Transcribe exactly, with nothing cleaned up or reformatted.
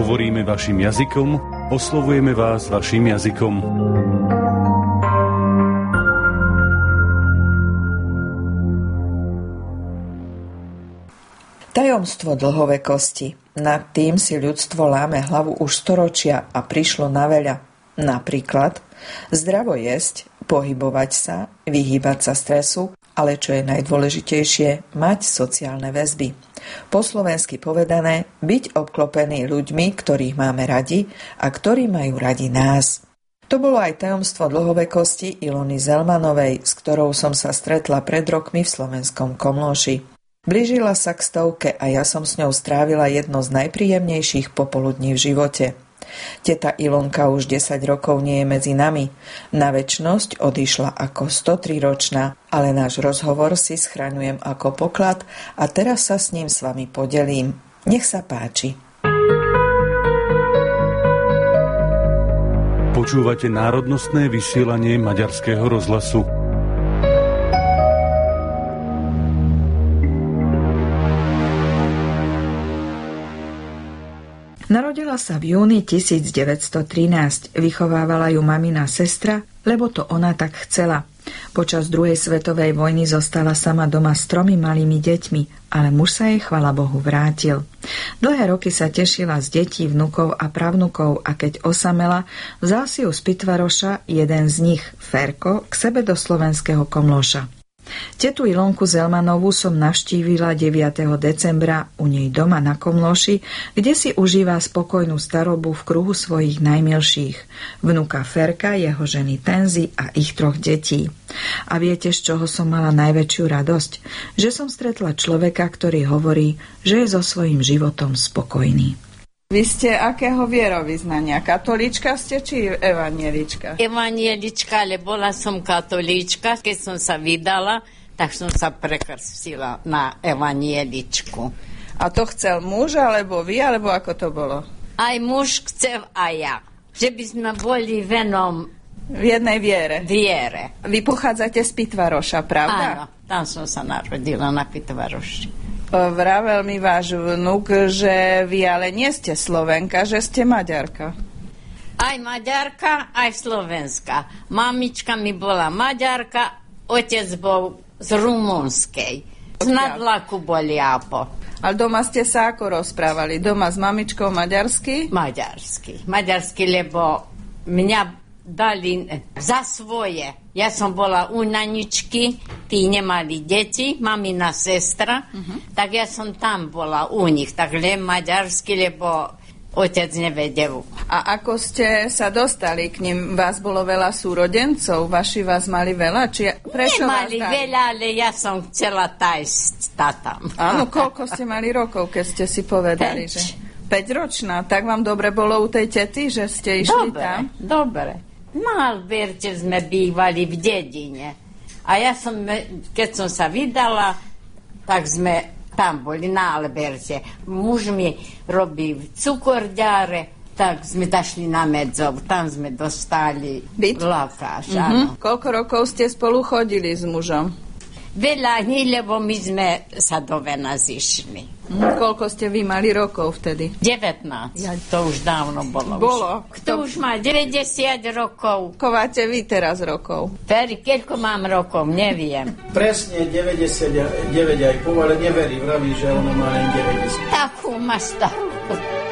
Hovoríme vašim jazykom, oslovujeme vás vašim jazykom. Tajomstvo dlhovekosti. Nad tým si ľudstvo láme hlavu už storočia a prišlo na veľa. Napríklad zdravo jesť, pohybovať sa, vyhýbať sa stresu, ale čo je najdôležitejšie, mať sociálne väzby. Po slovensky povedané, byť obklopený ľuďmi, ktorých máme radi a ktorí majú radi nás. To bolo aj tajomstvo dlhovekosti Ilony Zelmanovej, s ktorou som sa stretla pred rokmi v slovenskom Komlóši. Blížila sa k stovke a ja som s ňou strávila jedno z najpríjemnejších popoludní v živote. Teta Ilonka už desať rokov nie je medzi nami. Na večnosť odišla ako stotri-ročná, ale náš rozhovor si schraňujem ako poklad a teraz sa s ním s vami podelím. Nech sa páči. Počúvate národnostné vysielanie Maďarského rozhlasu. Narodila sa v júni tisícdeväťstotrinásť. Vychovávala ju mamina sestra, lebo to ona tak chcela. Počas druhej svetovej vojny zostala sama doma s tromi malými deťmi, ale muž sa jej, chvala Bohu, vrátil. Dlhé roky sa tešila z detí, vnukov a pravnukov a keď osamela, vzal si ju z Pitvaroša jeden z nich, Ferko, k sebe do slovenského Komlóša. Tetu Ilonku Zelmanovú som navštívila deviateho decembra u nej doma na Komlóši, kde si užíva spokojnú starobu v kruhu svojich najmilších, vnuka Ferka, jeho ženy Tenzy a ich troch detí. A viete, z čoho som mala najväčšiu radosť? Že som stretla človeka, ktorý hovorí, že je so svojím životom spokojný. Vy ste akého vierovyznania? Katolíčka ste či evanielička? Evanielička, ale bola som katolíčka. Keď som sa vydala, tak som sa prekrstila na evanieličku. A to chcel muž, alebo vy, alebo ako to bolo? Aj muž chcel, aj ja. Že by sme boli venom v jednej viere. Viere. Vy pochádzate z Pitvaroša, pravda? Áno, tam som sa narodila na Pitvaroši. Vravel mi váš vnuk, že vy ale nie ste Slovenka, že ste Maďarka. Aj Maďarka, aj Slovenska. Mamička mi bola Maďarka, otec bol z Rumunskej. Z Nadlaku boli apo. Ale doma ste sa ako rozprávali? Doma s mamičkou maďarsky? Maďarsky. Maďarsky, lebo mňa dali za svoje. Ja som bola u naničky, tí nemali deti, mamina sestra, uh-huh. tak ja som tam bola u nich, tak len maďarsky, lebo otec nevedel. A ako ste sa dostali k nim? Vás bolo veľa súrodencov? Vaši vás mali veľa? Či prečo nemali vás veľa, ale ja som chcela tajsť tam. Áno, koľko ste mali rokov, keď ste si povedali, Peť. že... päťročná, tak vám dobre bolo u tej tety, že ste išli dobre, tam? Dobre, no Alberte sme bývali v dedine. A ja som, keď som sa vydala, tak sme tam boli na Alberte. Muž mi robí v cukorďare, tak sme dašli na Medzov. Tam sme dostali lakáš. Mm-hmm. Koľko rokov ste spolu chodili s mužom? Veľa nie, lebo my sme sa do Vena zišli. Mm, koľko ste vy mali rokov vtedy? devätnásť. Ja, to už dávno bolo. Bolo. Už. Kto to... už má deväťdesiat rokov. Koľko máte vy teraz rokov? Peri, keľko mám rokov, neviem. Presne deväťdesiatdeväť aj pol, ale neverí, vraví, že ono má len deväťdesiat. Takú má starú.